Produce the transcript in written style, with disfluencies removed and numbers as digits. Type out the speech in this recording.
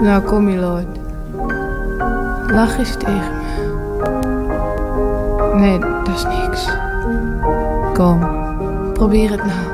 Nou, kom Miloud. Lach eens tegen me. Nee, dat is niks. Kom, probeer het nou.